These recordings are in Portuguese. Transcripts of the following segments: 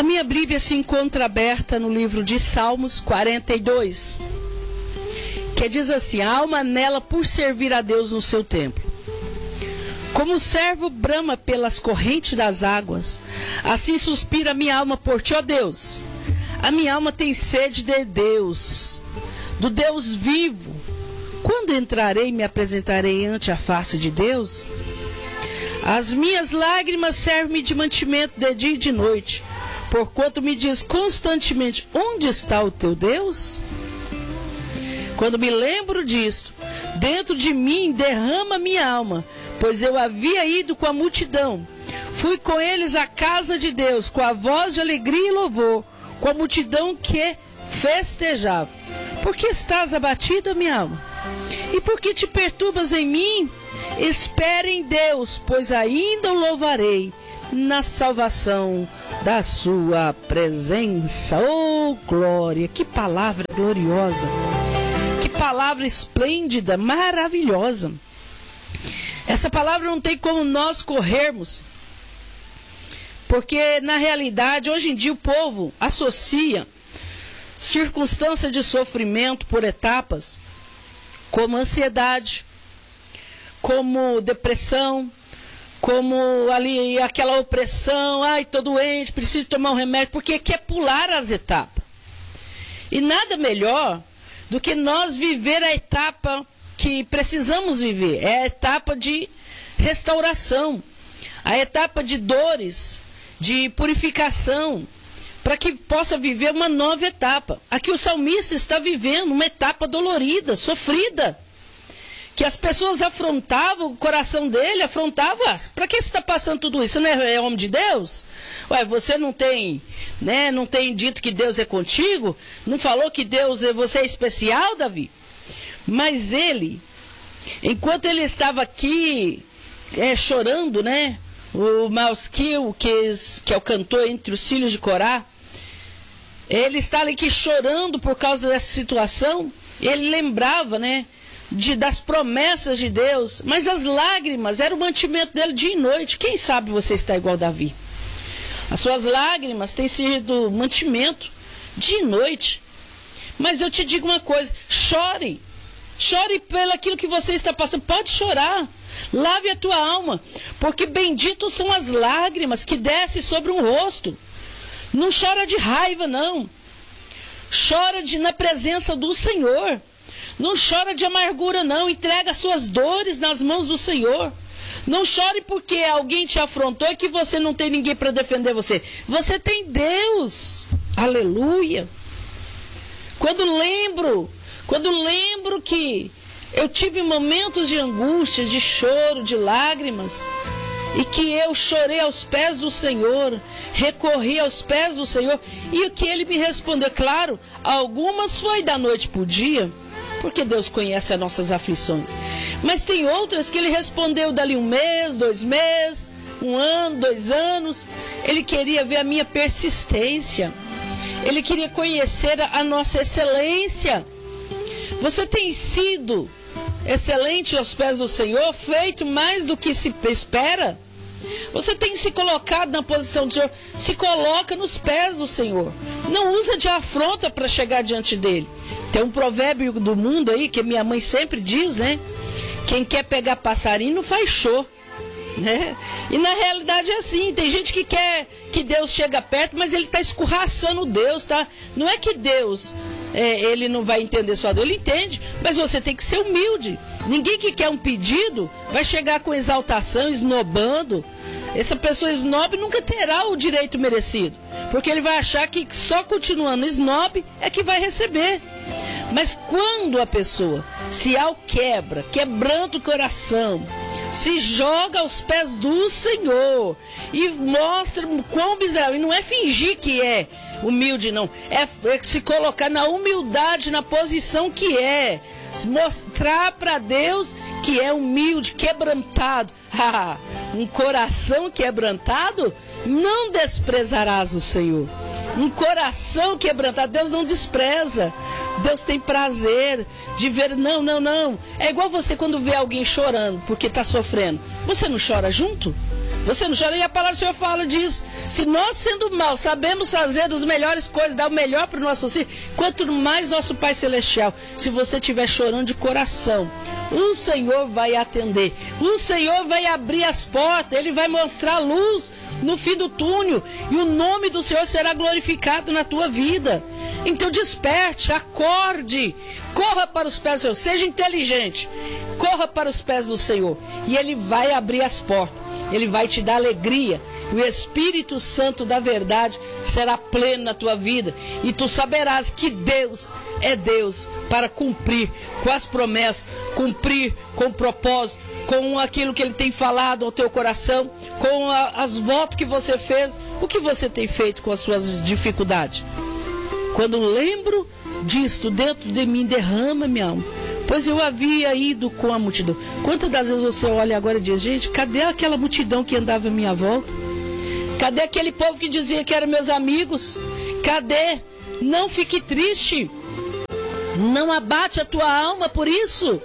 A minha Bíblia se encontra aberta no livro de Salmos 42, que diz assim: a alma anela por servir a Deus no seu templo. Como o servo brama pelas correntes das águas, assim suspira a minha alma por ti, ó Deus. A minha alma tem sede de Deus, do Deus vivo. Quando entrarei e me apresentarei ante a face de Deus? As minhas lágrimas servem-me de mantimento de dia e de noite, porquanto me diz constantemente: onde está o teu Deus? Quando me lembro disto, dentro de mim derrama minha alma, pois eu havia ido com a multidão. Fui com eles à casa de Deus, com a voz de alegria e louvor, com a multidão que festejava. Por que estás abatido, minha alma? E por que te perturbas em mim? Espere em Deus, pois ainda o louvarei na salvação da sua presença. Oh, glória! Que palavra gloriosa! Que palavra esplêndida, maravilhosa! Essa palavra não tem como nós corrermos, porque na realidade hoje em dia o povo associa circunstância de sofrimento por etapas, como ansiedade, como depressão, como ali aquela opressão: ai, tô doente, preciso tomar um remédio, porque quer pular as etapas. E nada melhor do que nós viver a etapa que precisamos viver, é a etapa de restauração, a etapa de dores, de purificação, para que possa viver uma nova etapa. Aqui o salmista está vivendo uma etapa dolorida, sofrida, que as pessoas afrontavam, o coração dele afrontava: para que você está passando tudo isso? Você não é homem de Deus? Ué, você não tem, né, não tem dito que Deus é contigo? Não falou que Deus, você é especial, Davi? Mas ele, enquanto ele estava aqui chorando, né, o Malquil, que é o cantor entre os filhos de Corá, ele está ali que chorando por causa dessa situação. Ele lembrava, né, das promessas de Deus, mas as lágrimas eram o mantimento dele dia e noite. Quem sabe você está igual Davi? As suas lágrimas têm sido mantimento dia e noite. Mas eu te digo uma coisa: chore. Chore pelo aquilo que você está passando. Pode chorar. Lave a tua alma, porque benditos são as lágrimas que descem sobre um rosto. Não chora de raiva, não. Chora na presença do Senhor. Não chora de amargura, não. Entrega as suas dores nas mãos do Senhor. Não chore porque alguém te afrontou e que você não tem ninguém para defender você. Você tem Deus. Aleluia. Quando lembro que eu tive momentos de angústia, de choro, de lágrimas, e que eu chorei aos pés do Senhor, recorri aos pés do Senhor, e o que Ele me respondeu, claro, algumas foi da noite para o dia, porque Deus conhece as nossas aflições, mas tem outras que Ele respondeu dali 1 mês, 2 meses, 1 ano, 2 anos. Ele queria ver a minha persistência, Ele queria conhecer a nossa excelência. Você tem sido excelente aos pés do Senhor, feito mais do que se espera? Você tem se colocado na posição do Senhor? Se coloca nos pés do Senhor. Não usa de afronta para chegar diante dele. Tem um provérbio do mundo aí, que minha mãe sempre diz, né? Quem quer pegar passarinho não faz show, né? E na realidade é assim. Tem gente que quer que Deus chegue perto, mas ele está escorraçando Deus, tá? Não é que Deus... ele não vai entender sua dor, ele entende, mas você tem que ser humilde. Ninguém que quer um pedido vai chegar com exaltação, esnobando. Essa pessoa snob nunca terá o direito merecido, porque ele vai achar que só continuando snob é que vai receber. Mas quando a pessoa se alquebra, quebrando o coração, se joga aos pés do Senhor e mostra quão miserável, e não é fingir que é humilde, não, é se colocar na humildade, na posição que é, mostrar para Deus que é humilde, quebrantado. Um coração quebrantado, não desprezarás o Senhor. Um coração quebrantado, Deus não despreza. Deus tem prazer de ver. Não. É igual você quando vê alguém chorando porque está sofrendo. Você não chora junto? Você não chora, e a palavra do Senhor fala disso. Se nós, sendo mal, sabemos fazer as melhores coisas, dar o melhor para o nosso filho, quanto mais nosso Pai Celestial, se você estiver chorando de coração, o Senhor vai atender, o Senhor vai abrir as portas, Ele vai mostrar luz no fim do túnel, e o nome do Senhor será glorificado na tua vida. Então desperte, acorde, corra para os pés do Senhor, seja inteligente, corra para os pés do Senhor, e Ele vai abrir as portas, Ele vai te dar alegria. O Espírito Santo da verdade será pleno na tua vida, e tu saberás que Deus é Deus para cumprir com as promessas, cumprir com o propósito, com aquilo que Ele tem falado ao teu coração, com as votos que você fez. O que você tem feito com as suas dificuldades? Quando lembro disto, dentro de mim derrama minha alma, pois eu havia ido com a multidão. Quantas das vezes você olha agora e diz: gente, cadê aquela multidão que andava à minha volta? Cadê aquele povo que dizia que eram meus amigos? Cadê? Não fique triste. Não abate a tua alma por isso.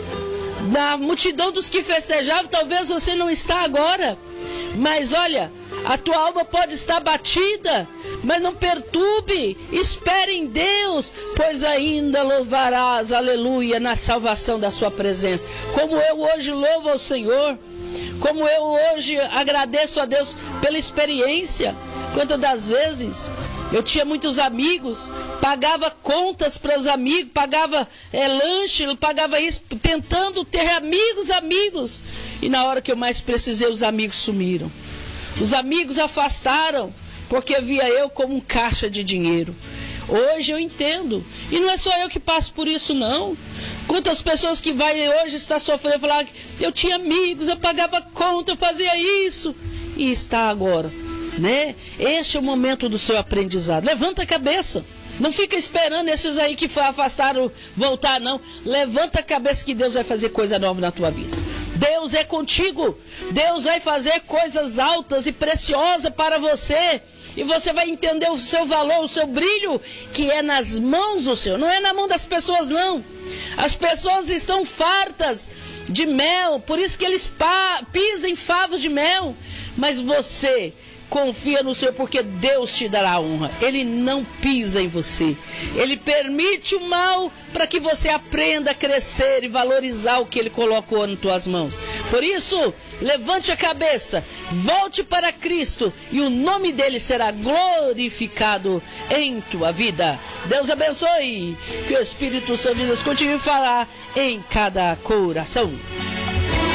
Na multidão dos que festejavam, talvez você não está agora. Mas olha, a tua alma pode estar batida, mas não perturbe. Espere em Deus, pois ainda louvarás, aleluia, na salvação da sua presença. Como eu hoje louvo ao Senhor, como eu hoje agradeço a Deus pela experiência. Quantas das vezes eu tinha muitos amigos, pagava contas para os amigos, pagava lanche, pagava isso, tentando ter amigos. E na hora que eu mais precisei, os amigos sumiram. Os amigos afastaram, porque via eu como um caixa de dinheiro. Hoje eu entendo. E não é só eu que passo por isso, não. Quantas pessoas que hoje está sofrendo, falar que eu tinha amigos, eu pagava conta, eu fazia isso. E está agora, né? Este é o momento do seu aprendizado. Levanta a cabeça. Não fica esperando esses aí que afastaram voltar, não. Levanta a cabeça que Deus vai fazer coisa nova na tua vida. Deus é contigo. Deus vai fazer coisas altas e preciosas para você. E você vai entender o seu valor, o seu brilho, que é nas mãos do Senhor. Não é na mão das pessoas, não. As pessoas estão fartas de mel, por isso que eles pisam em favos de mel. Mas você confia no Senhor, porque Deus te dará honra. Ele não pisa em você. Ele permite o mal para que você aprenda a crescer e valorizar o que Ele colocou nas tuas mãos. Por isso, levante a cabeça, volte para Cristo e o nome dEle será glorificado em tua vida. Deus abençoe. Que o Espírito Santo de Deus continue a falar em cada coração.